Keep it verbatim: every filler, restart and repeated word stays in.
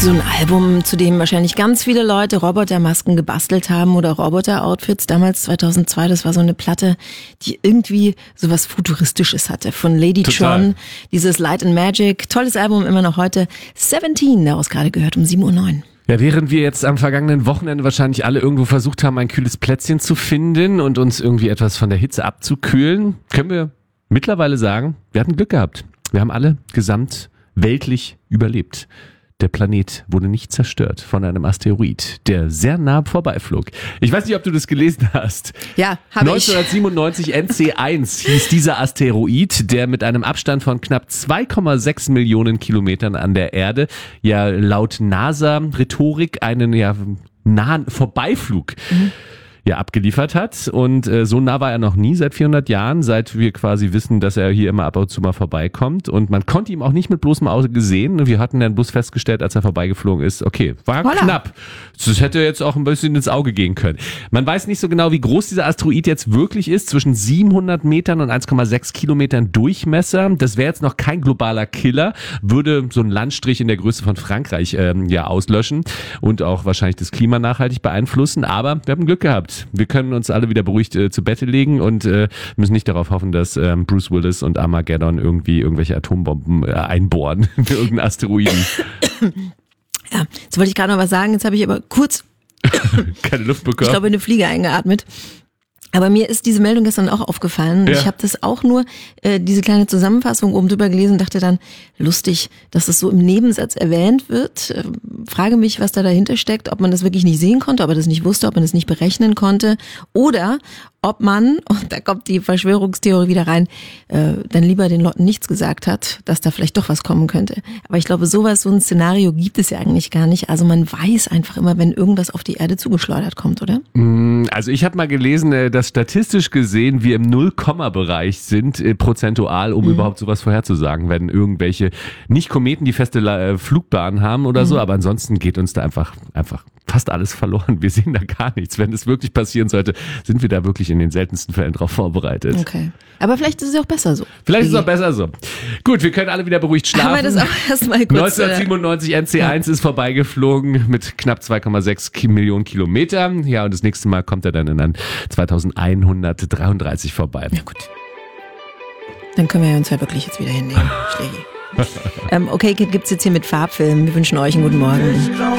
So ein Album, zu dem wahrscheinlich ganz viele Leute Robotermasken gebastelt haben oder Roboter-Outfits. Damals zweitausendzwei, das war so eine Platte, die irgendwie sowas Futuristisches hatte. Von Lady Tron, dieses Light and Magic. Tolles Album, immer noch heute. siebzehn, daraus gerade gehört, um sieben Uhr neun. Ja, während wir jetzt am vergangenen Wochenende wahrscheinlich alle irgendwo versucht haben, ein kühles Plätzchen zu finden und uns irgendwie etwas von der Hitze abzukühlen, können wir mittlerweile sagen, wir hatten Glück gehabt. Wir haben alle gesamtweltlich überlebt. Der Planet wurde nicht zerstört von einem Asteroid, der sehr nah vorbeiflog. Ich weiß nicht, ob du das gelesen hast. Ja, habe ich. neunzehnhundertsiebenundneunzig N C eins hieß dieser Asteroid, der mit einem Abstand von knapp zwei Komma sechs Millionen Kilometern an der Erde ja laut NASA-Rhetorik einen ja nahen Vorbeiflug mhm. ja abgeliefert hat. Und äh, so nah war er noch nie seit vierhundert Jahren, seit wir quasi wissen, dass er hier immer ab und zu mal vorbeikommt. Und man konnte ihn auch nicht mit bloßem Auge gesehen. Wir hatten dann bloß festgestellt, als er vorbeigeflogen ist, okay, war Voila. knapp. Das hätte jetzt auch ein bisschen ins Auge gehen können. Man weiß nicht so genau, wie groß dieser Asteroid jetzt wirklich ist, zwischen siebenhundert Metern und eins Komma sechs Kilometern Durchmesser. Das wäre jetzt noch kein globaler Killer, würde so einen Landstrich in der Größe von Frankreich ähm, ja auslöschen und auch wahrscheinlich das Klima nachhaltig beeinflussen. Aber wir haben Glück gehabt. Wir können uns alle wieder beruhigt äh, zu Bette legen und äh, müssen nicht darauf hoffen, dass ähm, Bruce Willis und Armageddon irgendwie irgendwelche Atombomben äh, einbohren in irgendeinen Asteroiden. Ja, jetzt wollte ich gerade noch was sagen, jetzt habe ich aber kurz keine Luft bekommen. Ich glaube, eine Fliege eingeatmet. Aber mir ist diese Meldung gestern auch aufgefallen. Ja. Ich habe das auch nur, äh, diese kleine Zusammenfassung oben drüber gelesen, dachte dann, lustig, dass es so im Nebensatz erwähnt wird. Äh, frage mich, was da dahinter steckt, ob man das wirklich nicht sehen konnte, ob man das nicht wusste, ob man das nicht berechnen konnte oder ob man, und da kommt die Verschwörungstheorie wieder rein, äh, dann lieber den Leuten nichts gesagt hat, dass da vielleicht doch was kommen könnte. Aber ich glaube, sowas, so ein Szenario gibt es ja eigentlich gar nicht. Also man weiß einfach immer, wenn irgendwas auf die Erde zugeschleudert kommt, oder? Also ich habe mal gelesen, dass statistisch gesehen wir im Null-Komma-Bereich sind, äh, prozentual, um mhm. überhaupt sowas vorherzusagen, wenn irgendwelche, nicht Kometen, die feste äh, Flugbahnen haben oder mhm. so, aber ansonsten geht uns da einfach, einfach fast alles verloren. Wir sehen da gar nichts. Wenn es wirklich passieren sollte, sind wir da wirklich in den seltensten Fällen drauf vorbereitet. Okay. Aber vielleicht ist es auch besser so. Vielleicht ist es auch besser so. Gut, wir können alle wieder beruhigt schlafen. Haben wir das auch erstmal kurz. neunzehnhundertsiebenundneunzig N C eins ja. ist vorbeigeflogen mit knapp zwei Komma sechs Millionen Kilometern. Ja, und das nächste Mal kommt er dann in zweitausendeinhundertdreiunddreißig vorbei. Ja, gut. Dann können wir uns ja wirklich jetzt wieder hinnehmen. ähm, okay, Kid gibt's jetzt hier mit Farbfilm. Wir wünschen euch einen guten Morgen.